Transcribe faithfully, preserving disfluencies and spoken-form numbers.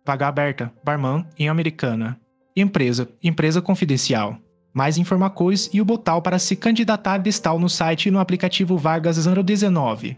Vaga aberta, barman, em Americana. Empresa, empresa confidencial. Mais informações e o botão para se candidatar está no site e no aplicativo Vagas zero dezenove.